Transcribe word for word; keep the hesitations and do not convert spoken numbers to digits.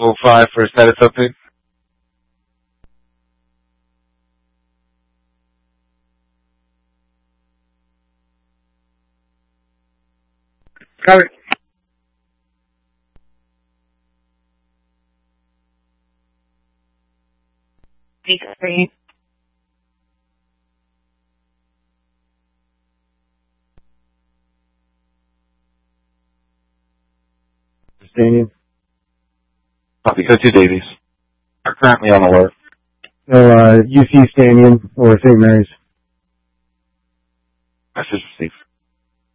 oh five for a status update. Got it. Screen. Stanion. Copy. Go to Davies. Are currently on alert. So, uh, U C Stanion or Saint Mary's. Message received.